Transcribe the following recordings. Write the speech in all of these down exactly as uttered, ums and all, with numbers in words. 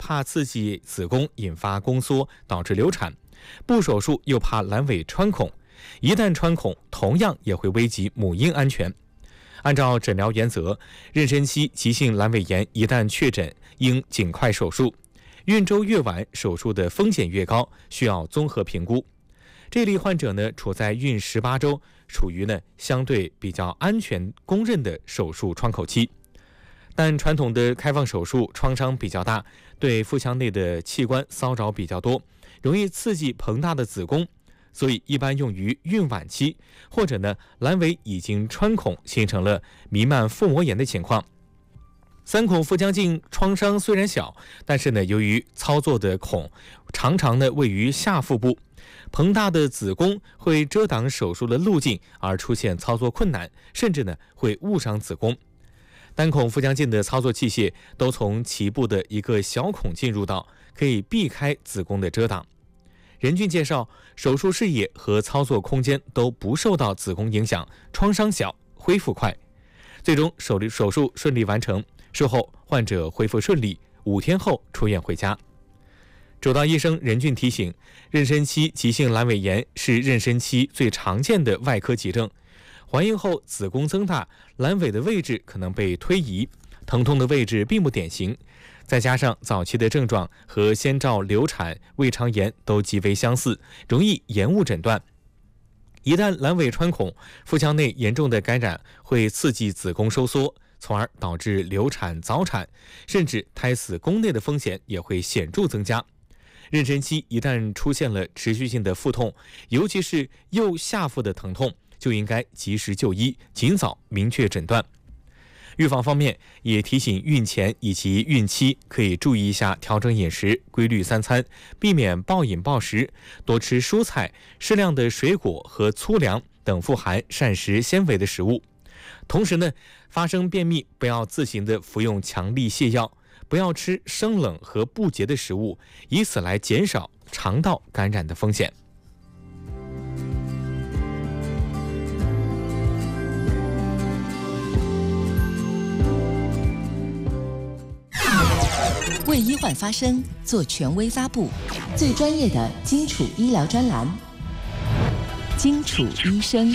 怕刺激子宫引发宫缩导致流产，不手术又怕阑尾穿孔，一旦穿孔同样也会危及母婴安全。按照诊疗原则，妊娠期急性阑尾炎一旦确诊，应尽快手术，孕周越晚，手术的风险越高，需要综合评估。这类患者呢，处在孕十八周，处于呢相对比较安全公认的手术窗口期。但传统的开放手术创伤比较大，对腹腔内的器官骚扰比较多，容易刺激膨大的子宫，所以一般用于孕晚期，或者呢阑尾已经穿孔，形成了弥漫腹膜炎的情况。三孔腹腔镜创伤虽然小，但是呢由于操作的孔常常呢位于下腹部，膨大的子宫会遮挡手术的路径，而出现操作困难，甚至呢会误伤子宫。单孔腹腔镜的操作器械都从脐部的一个小孔进入到，可以避开子宫的遮挡。任俊介绍，手术视野和操作空间都不受到子宫影响，创伤小，恢复快。最终手手术顺利完成，术后患者恢复顺利，五天后出院回家。主刀医生任俊提醒，妊娠期急性阑尾炎是妊娠期最常见的外科急症。怀孕后子宫增大，阑尾的位置可能被推移，疼痛的位置并不典型，再加上早期的症状和先兆流产、胃肠炎都极为相似，容易延误诊断。一旦阑尾穿孔，腹腔内严重的感染会刺激子宫收缩，从而导致流产、早产，甚至胎死宫内的风险也会显著增加。妊娠期一旦出现了持续性的腹痛，尤其是右下腹的疼痛，就应该及时就医，尽早明确诊断。预防方面，也提醒孕前以及孕期可以注意一下调整饮食，规律三餐，避免暴饮暴食，多吃蔬菜、适量的水果和粗粮等富含膳食纤维的食物。同时呢，发生便秘不要自行的服用强力泻药，不要吃生冷和不洁的食物，以此来减少肠道感染的风险。 为医患发声，做权威发布，最专业的基础医疗专栏，基础医生。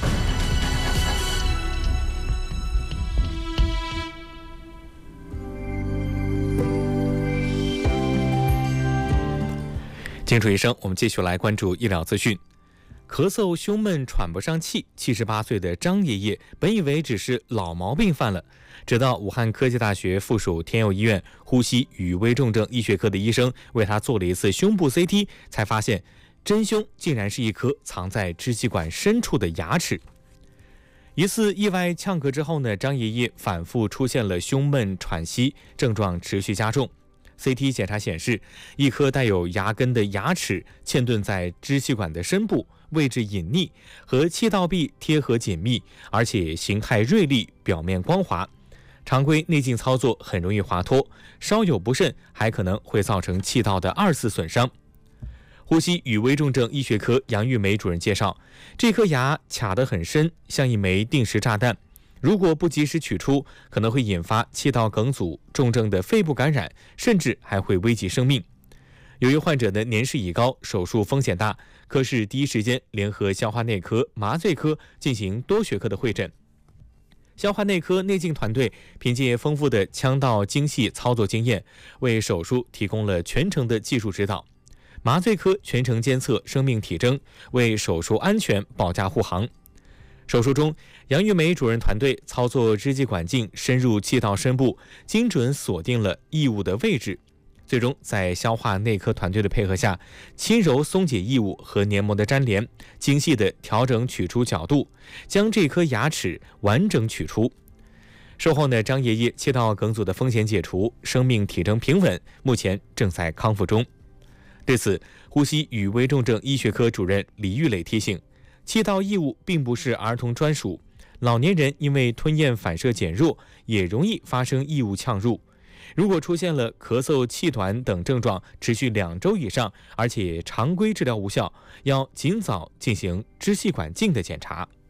基础医生，我们继续来关注医疗资讯。咳嗽、胸闷、喘不上气，七十八岁的张爷爷本以为只是老毛病犯了，直到武汉科技大学附属天佑医院呼吸与危重症医学科的医生为他做了一次胸部 C T， 才发现真凶竟然是一颗藏在支气管深处的牙齿。一次意外呛咳之后呢，张爷爷反复出现了胸闷、喘息，症状持续加重。C T 检查显示，一颗带有牙根的牙齿嵌顿在支气管的深部，位置隐匿，和气道壁贴合紧密，而且形态锐利，表面光滑。常规内镜操作很容易滑脱，稍有不慎还可能会造成气道的二次损伤。呼吸与危重症医学科杨玉梅主任介绍，这颗牙卡得很深，像一枚定时炸弹。如果不及时取出，可能会引发气道梗阻、重症的肺部感染，甚至还会危及生命。由于患者的年事已高，手术风险大，科室第一时间联合消化内科、麻醉科进行多学科的会诊。消化内科内镜团队凭借丰富的腔道精细操作经验，为手术提供了全程的技术指导。麻醉科全程监测生命体征，为手术安全保驾护航。手术中，杨玉梅主任团队操作支气管镜深入气道深部，精准锁定了异物的位置。最终在消化内科团队的配合下，轻柔松解异物和黏膜的粘连，精细地调整取出角度，将这颗牙齿完整取出。术后呢，张爷爷气道梗阻的风险解除，生命体征平稳，目前正在康复中。对此，呼吸与危重症医学科主任李玉磊提醒，气道异物并不是儿童专属，老年人因为吞咽反射减弱，也容易发生异物呛入。如果出现了咳嗽、气短等症状持续两周以上，而且常规治疗无效，要尽早进行支气管镜的检查。